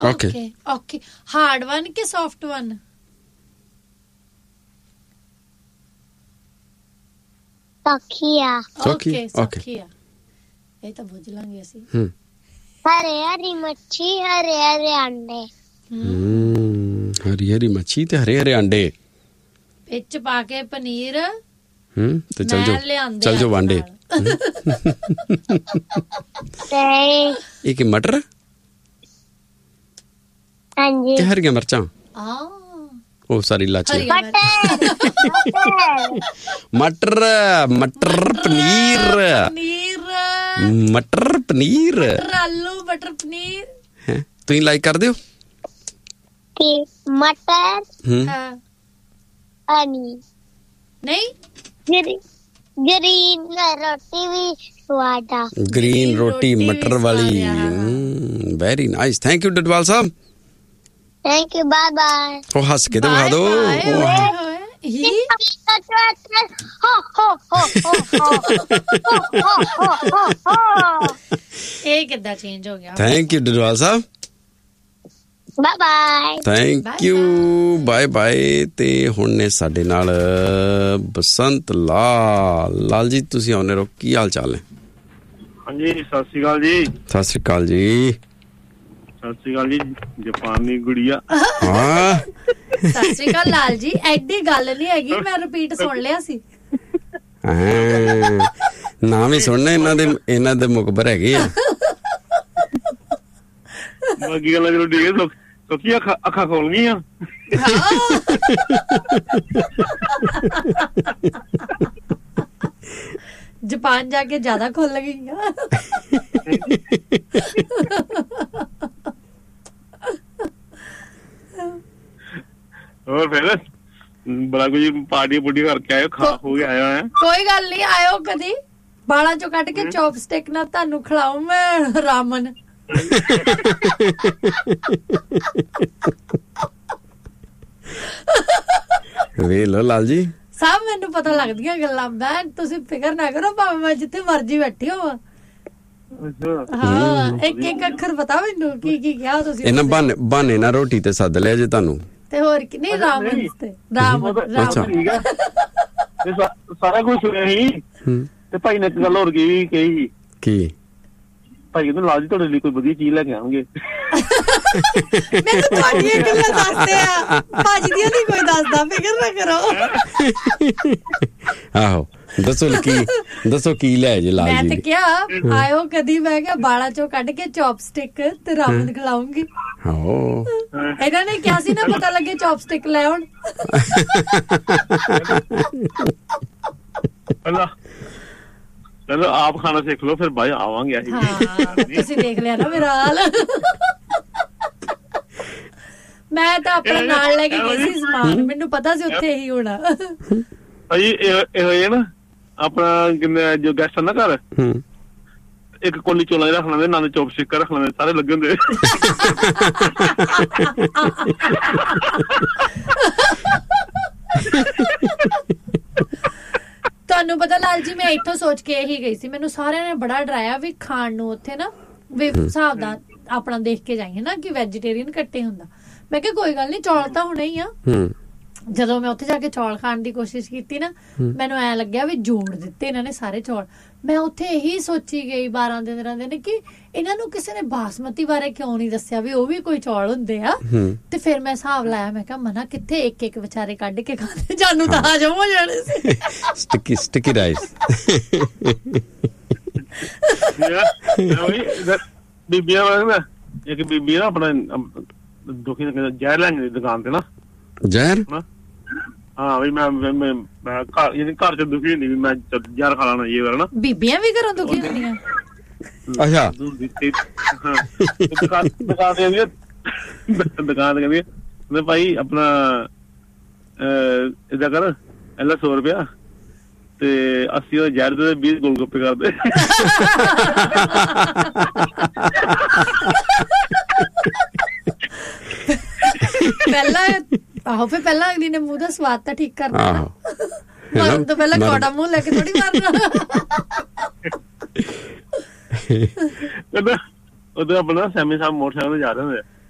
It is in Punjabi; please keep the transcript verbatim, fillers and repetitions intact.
ओके ओके हार्ड वन के सॉफ्ट वन सखिया ओके सखिया ये तो बुझ लांगे ਅਸੀਂ हम्म हरे हरी मच्छी हरे हरे अंडे हम्म हरी हरी मच्छी ते हरे हरे अंडे ਵਿੱਚ ਪਾ ਕੇ ਪਨੀਰ हम्म ते चल जाओ चल जाओ वांडे ते ये की मटर हां जी ते हरियां मिर्चां आ ओ सारी लाची मटर मटर पनीर पनीर मटर पनीर आलू मटर पनीर हैं तू ही लाइक कर दियो कि मटर हां पानी नहीं ग्रीन रोटी भी स्वाद ग्रीन रोटी मटर वाली very nice thank you Dadwal साहब थैंक यू बाय बाय ओ हंस के तो दिखा दो ही हो हो हो हो ये कितना चेंज हो गया थैंक यू डडवाल साहब bye bye thank you bye bye ਤੇ ਹੁਣ ਨੇ ਸਾਡੇ ਨਾਲ ਬਸੰਤ ਲਾਲ ਲਾਲ ਜੀ ਤੁਸੀਂ ਆਉਣੇ ਰੋ ਕੀ ਹਾਲ ਚਾਲ ਨੇ ਹਾਂਜੀ ਸਤਿ ਸ਼੍ਰੀ ਅਕਾਲ ਜੀ ਸਤਿ ਸ਼੍ਰੀ ਅਕਾਲ ਜੀ ਸਤਿ ਸ਼੍ਰੀ ਅਕਾਲ ਜੀ ਜਾਪਾਨੀ ਗੁੜੀਆ ਹਾਂ ਸਤਿ ਸ਼੍ਰੀ ਅਕਾਲ ਲਾਲ ਜੀ ਐਡੀ ਗੱਲ ਨਹੀਂ ਹੈਗੀ ਮੈਂ ਰਿਪੀਟ ਸੁਣ ਲਿਆ ਸੀ ਹਾਂ ਨਾਮ ਹੀ ਸੁਣਨਾ ਇਹਨਾਂ ਦੇ ਇਹਨਾਂ ਦੇ ਮੁਖਬਰ ਹੈਗੇ ਆ ਬਾਕੀ ਗੱਲਾਂ ਚਲੋ ਠੀਕ ਹੈ ਸੋਚੀ ਅੱਖਾਂ ਅੱਖਾਂ ਖੋਲ ਗਈਆਂ ਜਾਪਾਨ ਜਾ ਕੇ ਜ਼ਿਆਦਾ ਖੁੱਲ ਗਈਆਂ ਹੋਰ ਫਿਰ ਬੜਾ ਕੁਝ ਪਾਰਟੀ ਪੁੱਟੀ ਕਰਕੇ ਆਇਓ ਖਾ ਹੋ ਕੇ ਆਇਆ ਹੈ ਕੋਈ ਗੱਲ ਨਹੀਂ ਆਇਓ ਕਦੀ ਬਾਲਾਂ ਚੋਂ ਕੱਢ ਕੇ ਚੌਪਸਟਿਕ ਨਾਲ ਤੁਹਾਨੂੰ ਖਿਲਾਉ ਮੈਂ ਰਾਮਨ ਵੇ ਲੋ ਲਾਲ ਜੀ ਸਭ ਮੈਨੂੰ ਪਤਾ ਲੱਗਦੀਆਂ ਗੱਲਾਂ ਮੈਂ ਤੁਸੀਂ ਫਿਕਰ ਨਾ ਕਰੋ ਭਾਵੇਂ ਮੈਂ ਜਿੱਥੇ ਮਰਜ਼ੀ ਬੈਠੀ ਹੋਵਾਂ ਹਾਂ ਇੱਕ ਇੱਕ ਅੱਖਰ ਪਤਾ ਮੈਨੂੰ ਕੀ ਕੀ ਕਿਹਾ ਤੁਸੀਂ ਇਹਨਾਂ ਬਹਾਨੇ ਬਹਾਨੇ ਨਾਲ ਰੋਟੀ ਤੇ ਸੱਦ ਲਿਆ ਜੇ ਤੁਹਾਨੂੰ ਤੇ ਹੋਰ ਕੀ ਨਹੀਂ ਰਾਮਨ ਤੇ ਰਾਮਨ ਅੱਛਾ ਠੀਕ ਹੈ ਸਾਰਾ ਕੁਝ ਸੁਣਿਆ ਸੀ ਤੇ ਭਾਈ ਨੇ ਇੱਕ ਗੱਲ ਹੋਰ ਕੀ ਕਹੀ ਕੀ ਭਾਈ ਕਹਿੰਦੇ ਲਾਲ ਜੀ ਤੁਹਾਡੇ ਲਈ ਕੋਈ ਵਧੀਆ ਚੀਜ਼ ਲੈ ਕੇ ਆਵਾਂਗੇ ਮੈਨੂੰ ਤੁਹਾਡੀਆਂ ਗੱਲਾਂ ਦੱਸਦੇ ਆ ਭਾਜੀ ਦੀਆਂ ਨਹੀਂ ਕੋਈ ਦੱਸਦਾ ਫਿਕਰ ਨਾ ਕਰੋ ਆਹੋ ਦੱਸੋ ਕੀ ਦੱਸੋ ਕੀ ਲੈ ਜੇ ਲਾਲ ਜੀ ਮੈਂ ਤੇ ਕਿਹਾ ਆਇਓ ਕਦੀ ਮੈਂ ਕਿਹਾ ਬਾਲਾਂ ਚੋਂ ਕੱਢ ਕੇ ਚੌਪਸਟਿਕ ਤੇ ਰਾਮਨ ਖਿਲਾਉਂਗੀ ਆਹੋ ਇਹਨਾਂ ਨੇ ਕਿਹਾ ਸੀ ਨਾ ਪਤਾ ਲੱਗੇ ਚੌਪਸਟਿਕ ਲੈ ਆਉਣ ਅੱਲਾ ਚਲੋ ਆਪ ਖਾਣਾ ਸਿੱਖ ਲਓ ਫਿਰ ਬਾਈ ਆਵਾਂਗੇ ਅਸੀਂ ਹਾਂ ਤੁਸੀਂ ਦੇਖ ਲਿਆ ਨਾ ਮੇਰਾ ਹਾਲ ਮੈਂ ਤਾਂ ਆਪਣਾ ਨਾਲ ਲੈ ਕੇ ਗਈ ਸੀ ਸਮਾਨ ਮੈਨੂੰ ਪਤਾ ਸੀ ਉੱਥੇ ਹੀ ਹੋਣਾ ਭਾਈ ਇਹ ਹੋਏ ਨਾ ਆਪਣਾ ਕਿੰਨੇ ਜੋ ਗੈਸਟ ਆ ਨਾ ਘਰ ਇੱਕ ਕੋਲੀ ਚੋਲਾ ਰੱਖ ਲੈਂਦੇ ਨਾਲ ਚੌਪਸਟਿਕ ਰੱਖ ਲੈਂਦੇ ਸਾਰੇ ਲੱਗੇ ਹੁੰਦੇ ਤੁਹਾਨੂੰ ਪਤਾ ਲਾਲ ਜੀ ਮੈਂ ਇੱਥੋਂ ਸੋਚ ਕੇ ਇਹੀ ਗਈ ਸੀ ਮੈਨੂੰ ਸਾਰਿਆਂ ਨੇ ਬੜਾ ਡਰਾਇਆ ਵੀ ਖਾਣ ਨੂੰ ਉੱਥੇ ਨਾ ਵੀ ਹਿਸਾਬ ਦਾ ਆਪਣਾ ਦੇਖ ਕੇ ਜਾਈਏ ਨਾ ਕਿ ਵੈਜੀਟੇਰੀਅਨ ਕੱਟੇ ਹੁੰਦਾ ਮੈਂ ਕਿਹਾ ਕੋਈ ਗੱਲ ਨਹੀਂ ਚੌਲ ਤਾਂ ਹੋਣੇ ਹੀ ਆ ਜਦੋਂ ਮੈਂ ਉੱਥੇ ਜਾ ਕੇ ਚੌਲ ਖਾਣ ਦੀ ਕੋਸ਼ਿਸ਼ ਕੀਤੀ ਨਾ ਮੈਨੂੰ ਐ ਲੱਗਿਆ ਵੀ ਜੋੜ ਦਿੱਤੇ ਇਹਨਾਂ ਨੇ ਸਾਰੇ ਚੌਲ ਮੈਂ ਉੱਥੇ ਇਹੀ ਸੋਚੀ ਗਈ ਬਾਰਾਂ ਦਿਨ ਰਹਿੰਦੇ ਨੇ ਕਿ ਇਹਨਾਂ ਨੂੰ ਕਿਸੇ ਨੇ ਬਾਸਮਤੀ ਬਾਰੇ ਕਿਉਂ ਨਹੀਂ ਦੱਸਿਆ ਵੀ ਉਹ ਵੀ ਕੋਈ ਚੌਲ ਹੁੰਦੇ ਆ ਤੇ ਫਿਰ ਮੈਂ ਹਿਸਾਬ ਲਾਇਆ ਮੈਂ ਕਿਹਾ ਮਨਾ ਕਿੱਥੇ ਇੱਕ ਇੱਕ ਵਿਚਾਰੇ ਕੱਢ ਕੇ ਖਾਂਦੇ ਜਾਨੂੰ ਤਾਂ ਹਜਮ ਹੋ ਜਾਣੇ ਸੀ ਸਟਿਕੀ ਸਟਿਕੀ ਰਾਈਸ ਬੀਬੀਆਂ ਵਾਂਗ ਇੱਕ ਬੀਬੀ ਨਾ ਆਪਣਾ ਦੁਖੀ ਜ਼ਹਿਰ ਲੈਣ ਦੀ ਦੁਕਾਨ ਤੇ ਨਾ ਜ਼ਹਿਰ ਹਾਂ ਵੀ ਮੈਂ ਮੈਂ ਘਰ ਯਾਨੀ ਘਰ ਚ ਦੁਖੀ ਹੁੰਦੀ ਵੀ ਮੈਂ ਜ਼ਹਿਰ ਖਾ ਲੈਣਾ ਇਹ ਵਾਰ ਨਾ ਬੀਬੀਆਂ ਵੀ ਘਰੋਂ ਦੁਖੀ ਹੁੰਦੀਆਂ ਅੱਛਾ ਦੁਕਾਨ ਦੁਕਾਨ ਤੇ ਦੁਕਾਨ ਤੇ ਕਹਿੰਦੀ ਭਾਈ ਆਪਣਾ ਏਦਾਂ ਕਰ ਇਹਦਾ ਸੌ ਰੁਪਇਆ ਤੇ ਅੱਸੀ ਉਹ ਜ਼ਹਿਰ ਦੇ ਵੀਹ ਗੋਲ ਗੱਪੇ ਕਰਦੇ ਪਹਿਲਾਂ ਆਹੋ ਫਿਰ ਪਹਿਲਾਂ ਅਗਲੀ ਨੇ ਮੂੰਹ ਦਾ ਸਵਾਦ ਤਾਂ ਠੀਕ ਕਰਨਾ ਨਾ ਮਰਨ ਤੋਂ ਪਹਿਲਾਂ ਕੋੜਾ ਮੂੰਹ ਲੈ ਕੇ ਥੋੜੀ ਮਾਰਨਾ ਉਹਦਾ ਆਪਣਾ ਸੈਮੀ ਸਾਹਿਬ ਮੋਟਰਸਾਈਕਲ ਤੇ ਜਾ ਰਹੇ ਹੁੰਦੇ